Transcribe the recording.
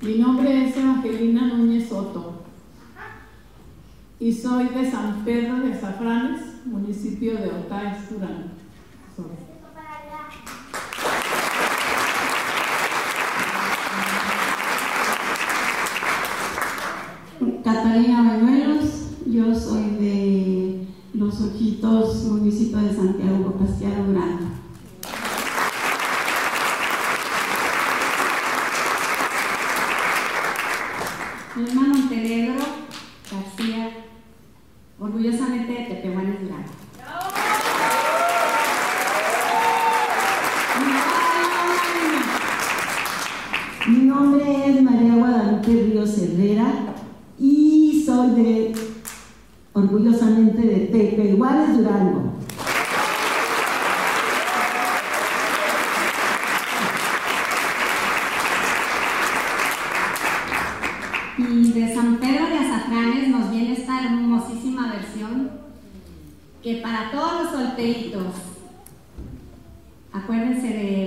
Mi nombre es Evangelina Núñez Soto y soy de San Pedro de Azafranes, municipio de Otaes, Durango. Catalina Bañuelos, yo soy de Los Ojitos, municipio de Santiago Pascual, Durango. Norma Montenegro García, orgullosamente de Tepehuanes, Durango. Mi nombre es María Guadalupe Ríos Herrera y soy orgullosamente de Tepehuanes, Durango. Y de San Pedro de Azafranes nos viene esta hermosísima versión que para todos los solteritos, acuérdense de